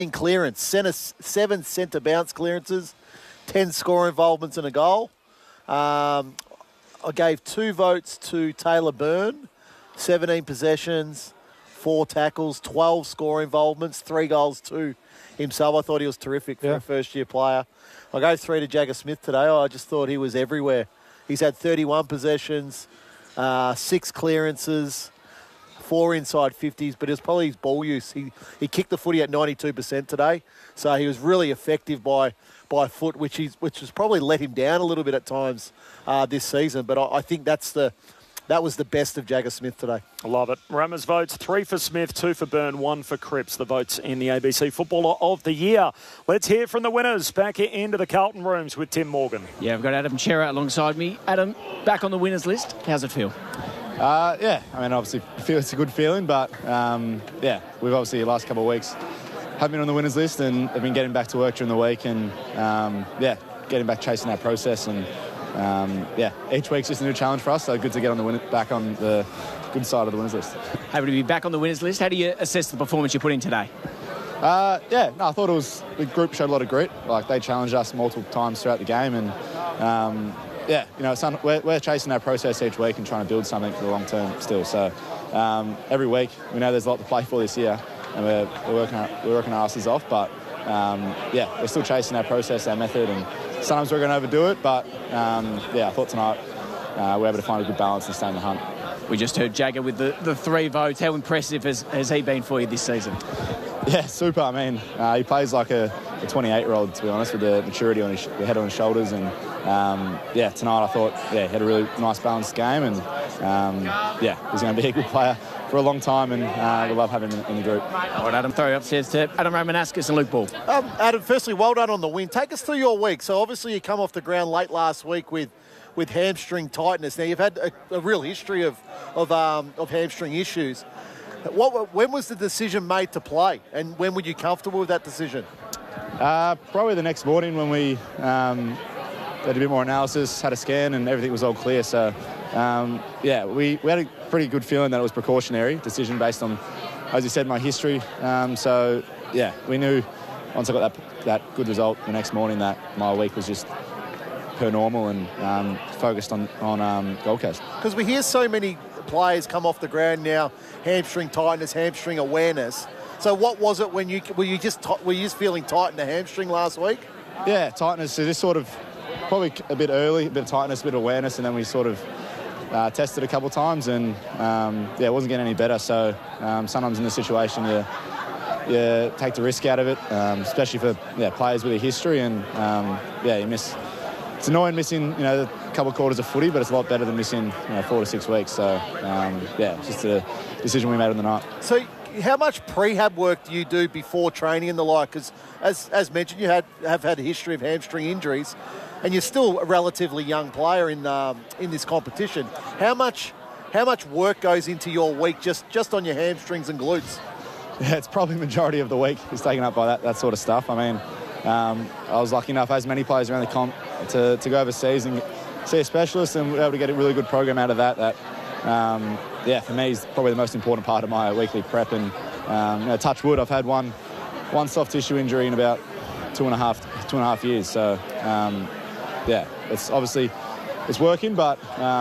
in clearance, 7 centre bounce clearances, 10 score involvements and a goal. I gave 2 votes to Taylor Byrne, 17 possessions, 4 tackles, 12 score involvements, 3 goals to himself. I thought he was terrific for a first-year player. I gave 3 to Jagger Smith today. I just thought he was everywhere. He's had 31 possessions, 6 clearances, 4 inside 50s, but it was probably his ball use. He kicked the footy at 92% today, so he was really effective by foot, which has probably let him down a little bit at times this season. But I think that was the best of Jagger Smith today. I love it. Rammer's votes, 3 for Smith, 2 for Byrne, 1 for Cripps, the votes in the ABC Footballer of the Year. Let's hear from the winners. Back into the Carlton rooms with Tim Morgan. Yeah, I've got Adam Chera alongside me. Adam, back on the winners list. How's it feel? Yeah, I mean, obviously, it's a good feeling, but, we've obviously the last couple of weeks have been on the winners list and have been getting back to work during the week and, getting back chasing that process and, each week's just a new challenge for us, so good to get on back on the good side of the winners list. Happy to be back on the winners list. How do you assess the performance you put in today? I thought the group showed a lot of grit. Like, they challenged us multiple times throughout the game and, we're chasing our process each week and trying to build something for the long term still. So every week we know there's a lot to play for this year and we're working our asses off, but we're still chasing our process, our method, and sometimes we're going to overdo it, but I thought tonight we're able to find a good balance and stay in the hunt. We just heard Jagger with the 3 votes. How impressive has he been for you this season? Yeah, super. I mean, he plays like a 28-year-old, to be honest, with the maturity on the head on his shoulders. And, tonight I thought, he had a really nice balanced game. And, he's going to be a good player for a long time. And we love having him in the group. All right, Adam, throw you upstairs to Adam Romanascus and Luke Ball. Adam, firstly, well done on the win. Take us through your week. So, obviously, you come off the ground late last week with hamstring tightness. Now, you've had a real history of hamstring issues. When was the decision made to play, and when were you comfortable with that decision? Probably the next morning when we did a bit more analysis, had a scan, and everything was all clear. So, we had a pretty good feeling that it was precautionary decision based on, as you said, my history. We knew once I got that good result the next morning that my week was just per normal and focused on Gold Coast. Because we hear so many players come off the ground now, hamstring tightness, hamstring awareness. So what was it when were you just feeling tight in the hamstring last week? Yeah, tightness. So just sort of probably a bit early, a bit of tightness, a bit of awareness, and then we sort of tested a couple of times and it wasn't getting any better. So sometimes in the situation you take the risk out of it, especially for players with a history, and you miss. It's annoying missing, a couple of quarters of footy, but it's a lot better than missing 4 to 6 weeks. So, it's just a decision we made on the night. So how much prehab work do you do before training and the like? Because, as mentioned, you have had a history of hamstring injuries, and you're still a relatively young player in this competition. How much work goes into your week just on your hamstrings and glutes? Yeah, it's probably the majority of the week is taken up by that sort of stuff. I mean, I was lucky enough, as many players around the comp, to go overseas and see a specialist, and we were able to get a really good program out of that. For me, is probably the most important part of my weekly prep. And touch wood, I've had one soft tissue injury in about two and a half years. So it's obviously it's working, but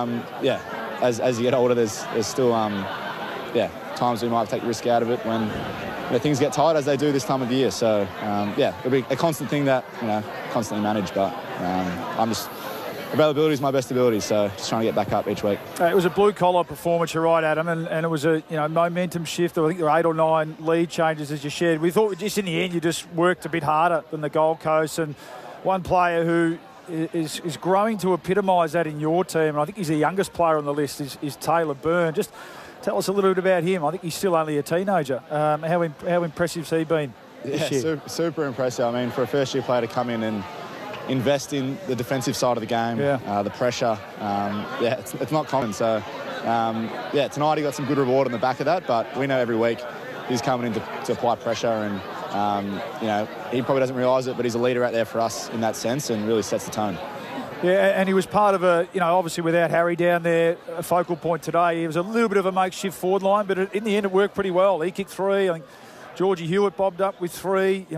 as you get older, there's still times we might take the risk out of it when things get tight, as they do this time of year. So it'll be a constant thing that constantly manage. But availability is my best ability, so just trying to get back up each week. It was a blue-collar performance, you're right, Adam, and it was a momentum shift. I think there were 8 or 9 lead changes, as you shared. We thought just in the end you just worked a bit harder than the Gold Coast, and one player who is growing to epitomise that in your team, and I think he's the youngest player on the list, is Taylor Byrne. Just tell us a little bit about him. I think he's still only a teenager. How impressive has he been this year? Super impressive. I mean, for a first-year player to come in and invest in the defensive side of the game, the pressure, it's not common. So, tonight he got some good reward on the back of that, but we know every week he's coming in to apply pressure, and, he probably doesn't realise it, but he's a leader out there for us in that sense and really sets the tone. Yeah, and he was part of obviously without Harry down there, a focal point today. He was a little bit of a makeshift forward line, but in the end it worked pretty well. He kicked 3. I think Georgie Hewitt bobbed up with 3.